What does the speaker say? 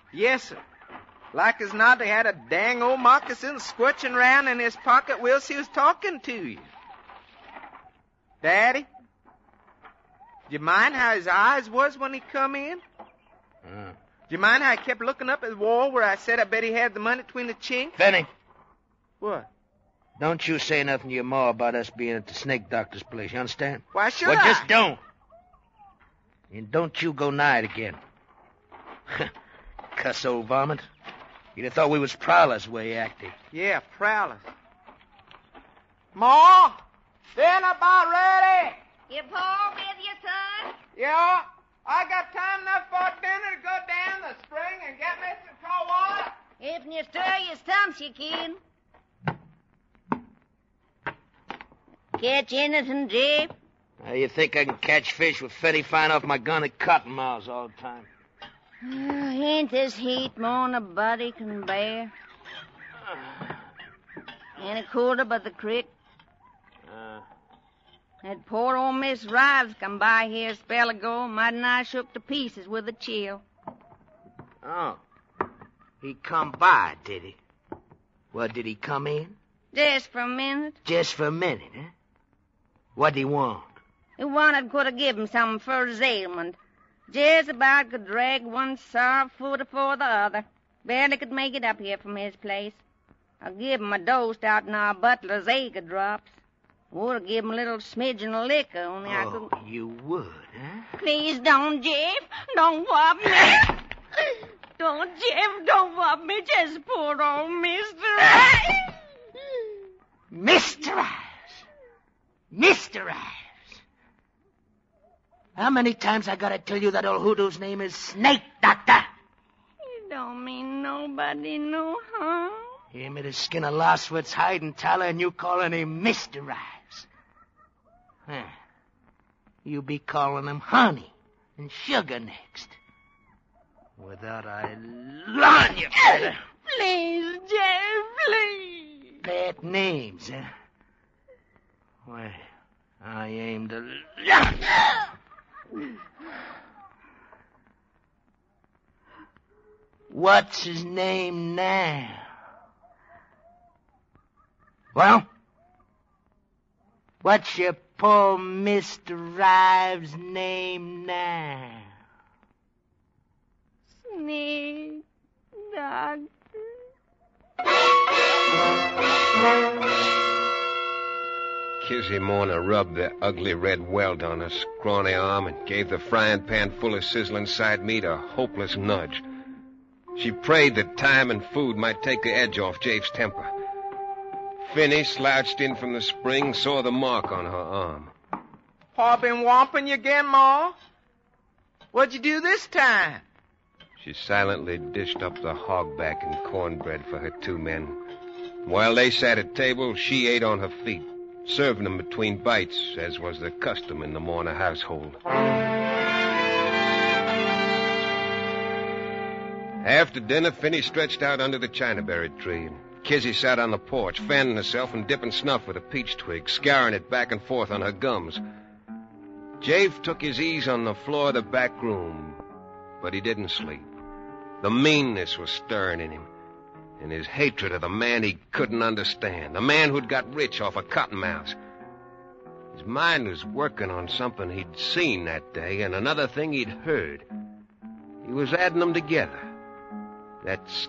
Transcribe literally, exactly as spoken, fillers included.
Yes, sir. Like as not, he had a dang old moccasin squirching around in his pocket whilst he was talking to you. Daddy, do you mind how his eyes was when he come in? Uh. Do you mind how he kept looking up at the wall where I said I bet he had the money between the chinks? Benny. What? Don't you say nothing to your ma about us being at the snake doctor's place, you understand? Why should well, I? Well, just don't. And don't you go nigh it again. Cuss old varmint. You'd have thought we was prowlers the way he acted. Yeah, prowlers. Ma, dinner about ready. Your pa with you, son? Yeah, I got time enough for dinner to go down the spring and get me some cold water. If you stir your stumps, you can. Catch anything, Jeff? Uh, you think I can catch fish with Fetty flying off my gun at cottonmouths all the time? Uh, ain't this heat more'n a body can bear? Any colder but the creek? Uh, that poor old Miss Rives come by here a spell ago, mighty nigh shook to pieces with a chill. Oh. He come by, did he? Well, did he come in? Just for a minute. Just for a minute, huh? What'd he want? He wanted could have given him something for his ailment. Just about could drag one sour foot afore the other. Barely could make it up here from his place. I give him a dose out in our butler's acre drops. Would have given him a little smidgen of liquor, only oh, I could... you would, huh? Please don't, Jeff. Don't whop me. Don't, Jeff, don't whop me. Just poor old Mister Ives. Mister Ives. Mister Ives. How many times I gotta tell you that old hoodoo's name is Snake Doctor? You don't mean nobody no harm. Him at his skin of lostwit's hide and tallow, and you calling him Mister Ives. Huh. You be calling him Honey and Sugar next. Without I learn you better. Please, Jeff, please. Bad names, huh? Well, I aim to learn. What's his name now? Well? What's your poor Mister Ives' name now? Snake Doctor. Kizzy Morna rubbed the ugly red welt on her scrawny arm and gave the frying pan full of sizzling side meat a hopeless nudge. She prayed that time and food might take the edge off Jafe's temper. Finney slouched in from the spring, saw the mark on her arm. Pa been whomping you again, Ma? What'd you do this time? She silently dished up the hogback and cornbread for her two men. While they sat at table, she ate on her feet, serving them between bites, as was the custom in the Morna household. After dinner, Finney stretched out under the chinaberry tree. Kizzy sat on the porch, fanning herself and dipping snuff with a peach twig, scouring it back and forth on her gums. Jafe took his ease on the floor of the back room, but he didn't sleep. The meanness was stirring in him, and his hatred of the man he couldn't understand, the man who'd got rich off of cottonmouths. His mind was working on something he'd seen that day and another thing he'd heard. He was adding them together. That